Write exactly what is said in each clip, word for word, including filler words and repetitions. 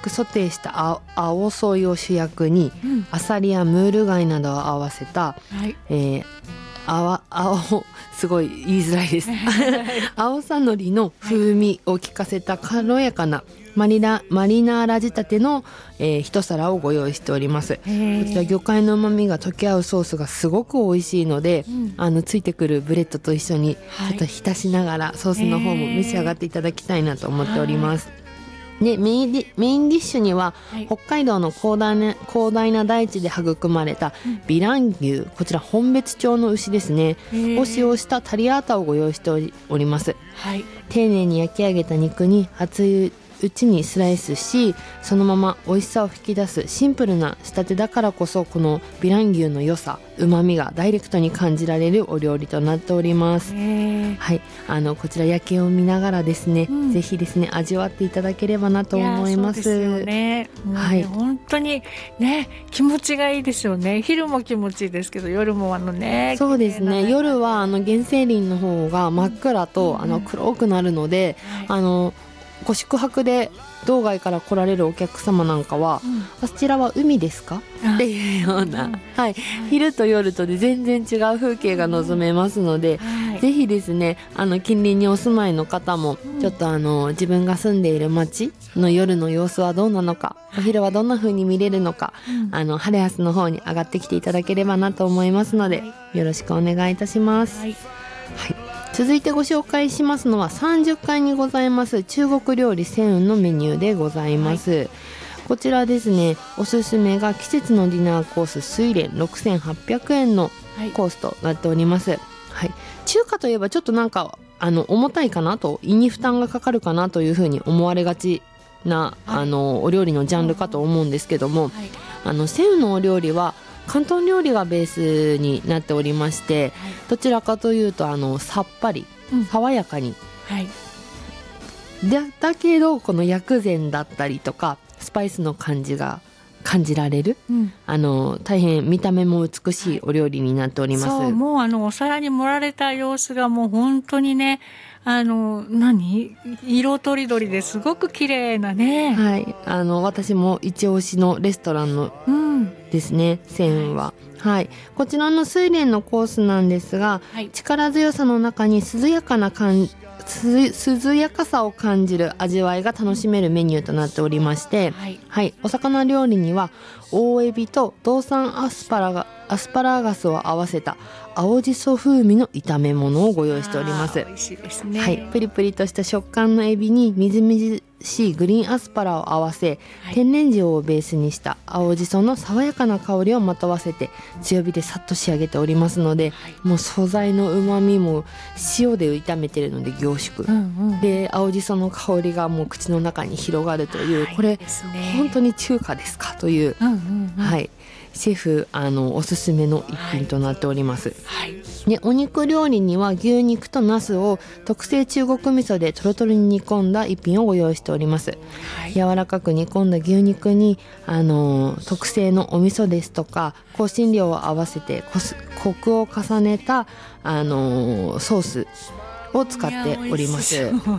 くソテーした青青ソイを主役に、 うん、 アサリやムール貝などを合わせた、 はい、 えー、青青すごい言いづらいです青さのりの風味を効かせた軽やかなマリナ、マリナーラ仕立ての、えー、一皿をご用意しております。こちら魚介の旨味が溶け合うソースがすごく美味しいので、うん、あのついてくるブレッドと一緒にちょっと浸しながらソースの方も召し上がっていただきたいなと思っております。でメインディ、メインディッシュには、はい、北海道の広大な、広大な大地で育まれた美蘭牛、こちら本別町の牛ですねを使用したタリアータをご用意しております、はい、丁寧に焼き上げた肉に熱いうちにスライスし、そのまま美味しさを引き出すシンプルな仕立てだからこそ、この美蘭牛の良さ、旨味がダイレクトに感じられるお料理となっております。はい、あのこちら夜景を見ながらですね、うん、ぜひですね味わっていただければなと思います。 そうですよね。もうね、はい、本当にね気持ちがいいですよね。昼も気持ちいいですけど、夜もあのね、 そうですね、夜はあの原生林の方が真っ暗と、うん、あの黒くなるので、はい、あのご宿泊で道外から来られるお客様なんかは、うん、あちらは海ですかっていうような、うんはい、昼と夜とで全然違う風景が望めますので、うんはい、ぜひですねあの近隣にお住まいの方も、うん、ちょっとあの自分が住んでいる街の夜の様子はどうなのか、お昼はどんな風に見れるのか、うん、あのハレアスの方に上がってきていただければなと思いますので、はい、よろしくお願いいたします。はい、はい続いてご紹介しますのはさんじゅっかいにございます中国料理仙雲のメニューでございます、はい、こちらですねおすすめが季節のディナーコース睡蓮ろくせんはっぴゃくえんのコースとなっております、はいはい、中華といえばちょっとなんかあの重たいかなと、胃に負担がかかるかなというふうに思われがちな、はい、あのお料理のジャンルかと思うんですけども、はい、あの仙雲のお料理は広東料理がベースになっておりまして、はい、どちらかというとあのさっぱり、うん、爽やかに、はい、だ, だけどこの薬膳だったりとかスパイスの感じが感じられる、うん、あの大変見た目も美しいお料理になっております、はい、 そうもうあのお皿に盛られた様子がもう本当にねあの何色とりどりですごく綺麗なね、 はい、あの私も一押しのレストランの、うんですね仙雲は、はい、こちらの睡蓮のコースなんですが、はい、力強さの中に涼やかな感涼やかさを感じる味わいが楽しめるメニューとなっておりまして、はいはい、お魚料理には大エビと道産アスパラガアスパラガスを合わせた青じそ風味の炒め物をご用意しております。 美味しいですね、 はい、プリプリとした食感のエビにみずみずしいグリーンアスパラを合わせ、はい、天然塩をベースにした青じその爽やかな香りをまとわせて強火でさっと仕上げておりますので、はい、もう素材のうまみも塩で炒めてるので凝縮、うんうん、で青じその香りがもう口の中に広がるという、はい、これ、ね、本当に中華ですかという、うんうんうん、はいシェフあのおすすめの一品となっております、はいはい、でお肉料理には牛肉とナスを特製中国味噌でとろとろに煮込んだ一品をご用意しております、はい、柔らかく煮込んだ牛肉にあの特製のお味噌ですとか香辛料を合わせてコクを重ねたあのソースを使っております、はい、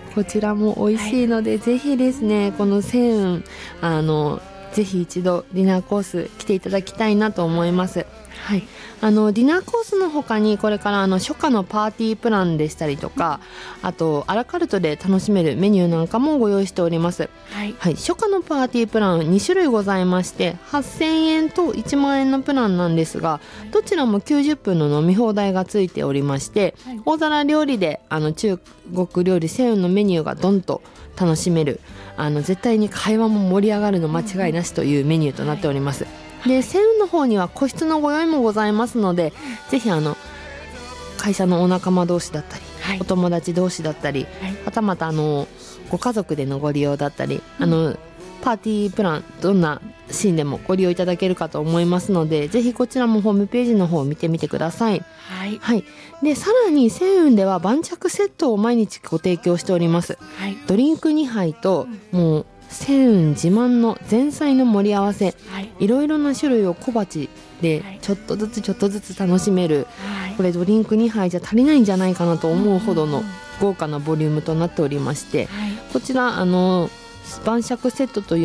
こちらも美味しいので、はい、ぜひですねこの仙雲あのぜひ一度ディナーコース来ていただきたいなと思います、はい、あのディナーコースの他にこれからあの初夏のパーティープランでしたりとか、あとアラカルトで楽しめるメニューなんかもご用意しております、はいはい、初夏のパーティープランにしゅるいございましてはっせんえんといちまんえんのプランなんですが、どちらもきゅうじゅっぷんの飲み放題がついておりまして、はい、大皿料理であの中国料理仙雲のメニューがドンと楽しめる、あの絶対に会話も盛り上がるの間違いなしというメニューとなっております、はい、で仙雲の方には個室のご用意もございますので、ぜひあの会社のお仲間同士だったり、はい、お友達同士だったり、はい、はたまたあのご家族でのご利用だったり、うん、あのパーティープランどんなシーンでもご利用いただけるかと思いますので、ぜひこちらもホームページの方を見てみてください、はいはい、でさらに仙雲では晩酌セットを毎日ご提供しております、はい、ドリンクにはいと、うん、もう仙雲自慢の前菜の盛り合わせ、はい、いろいろな種類を小鉢でちょっとずつちょっとずつ楽しめる、はい、これドリンクにはいじゃ足りないんじゃないかなと思うほどの豪華なボリュームとなっておりまして、はい、こちらあの晩酌セットという